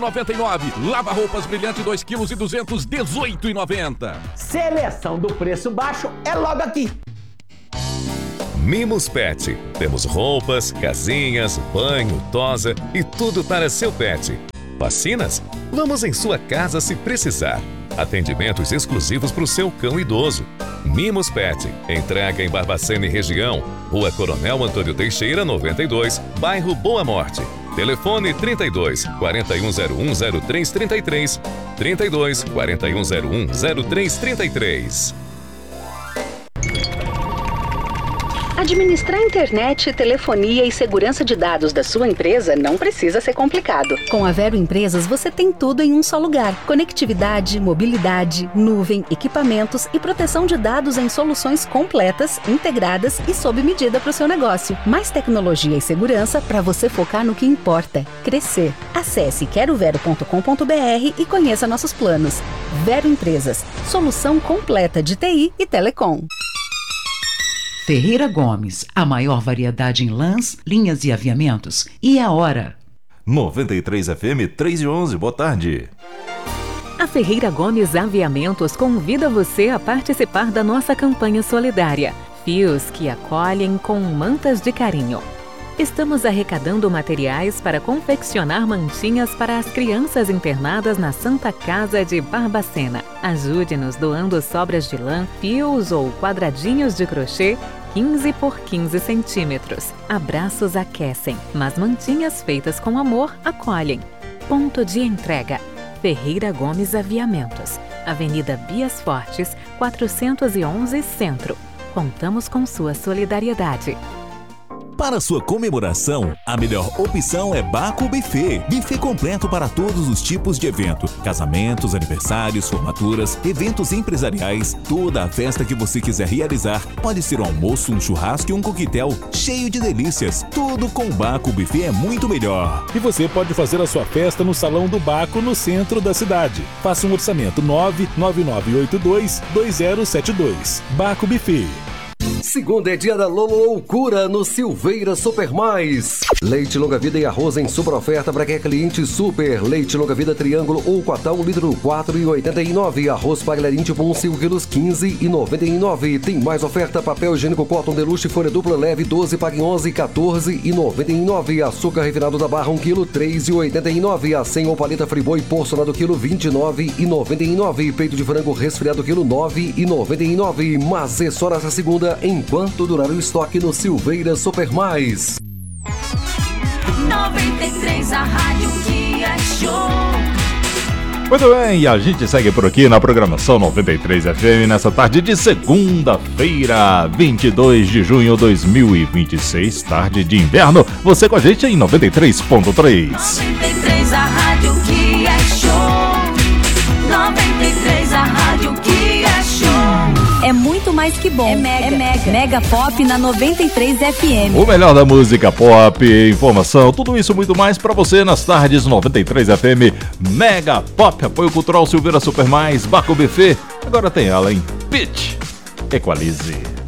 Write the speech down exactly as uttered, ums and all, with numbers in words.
noventa e nove. Lava roupas brilhante dois quilos e duzentos, dezoito e noventa. Seleção do preço baixo é logo aqui. Mimos Pet. Temos roupas, casinhas, banho, tosa e tudo para seu pet. Vacinas? Vamos em sua casa se precisar. Atendimentos exclusivos para o seu cão idoso. Mimos Pet. Entrega em Barbacena e região. Rua Coronel Antônio Teixeira, noventa e dois, bairro Boa Morte. Telefone trinta e dois, quarenta e um zero um, zero três trinta e três. trinta e dois, quarenta e um zero um, zero três trinta e três. Administrar internet, telefonia e segurança de dados da sua empresa não precisa ser complicado. Com a Vero Empresas, você tem tudo em um só lugar. Conectividade, mobilidade, nuvem, equipamentos e proteção de dados em soluções completas, integradas e sob medida para o seu negócio. Mais tecnologia e segurança para você focar no que importa: crescer. Acesse quero vero ponto com ponto br e conheça nossos planos. Vero Empresas, solução completa de T I e telecom. Ferreira Gomes, a maior variedade em lãs, linhas e aviamentos. E a hora? noventa e três F M, três e onze, boa tarde. A Ferreira Gomes Aviamentos convida você a participar da nossa campanha solidária. Fios que acolhem com mantas de carinho. Estamos arrecadando materiais para confeccionar mantinhas para as crianças internadas na Santa Casa de Barbacena. Ajude-nos doando sobras de lã, fios ou quadradinhos de crochê quinze por quinze centímetros. Abraços aquecem, mas mantinhas feitas com amor acolhem. Ponto de entrega: Ferreira Gomes Aviamentos, Avenida Bias Fortes, quatrocentos e onze, Centro. Contamos com sua solidariedade. Para sua comemoração, a melhor opção é Baco Buffet. Buffet completo para todos os tipos de evento. Casamentos, aniversários, formaturas, eventos empresariais, toda a festa que você quiser realizar. Pode ser um almoço, um churrasco e um coquetel cheio de delícias. Tudo com Baco Buffet é muito melhor. E você pode fazer a sua festa no Salão do Baco, no centro da cidade. Faça um orçamento nove nove nove oito dois, dois zero sete dois. Baco Buffet. Segunda é dia da loucura no Silveira Super Mais. Leite longa vida e arroz em super oferta para quem é cliente super. Leite longa vida triângulo ou quatão, litro quatro reais e oitenta e nove centavos. Arroz Pagliarim tipo um, cinco quilos, quinze reais e noventa e nove centavos. Tem mais oferta: papel higiênico Cotton Deluxe folha dupla leve doze, pague onze reais, quatorze reais e noventa e nove centavos. Açúcar refinado da Barra um quilo, três reais e oitenta e nove centavos. A cem ou paleta Friboi porcionado quilo, vinte e nove reais e noventa e nove centavos. Peito de frango resfriado quilo, nove reais e noventa e nove centavos. Mas é só nessa segunda enquanto durar o estoque no Silveira Super Mais. noventa e três, a rádio que é show. Muito bem, e a gente segue por aqui na programação noventa e três F M nessa tarde de segunda-feira, vinte e dois de junho de dois mil e vinte e seis, tarde de inverno. Você com a gente em noventa e três ponto três. noventa e três, a rádio que é show. noventa e três, a rádio que é show. É muito mais que bom. É mega. É mega. Mega Pop na noventa e três F M. O melhor da música pop, informação, tudo isso muito mais pra você nas tardes noventa e três F M. Mega Pop, apoio cultural Silveira Super Mais, Baco Buffet. Agora tem ela, hein? Pitch Equalize.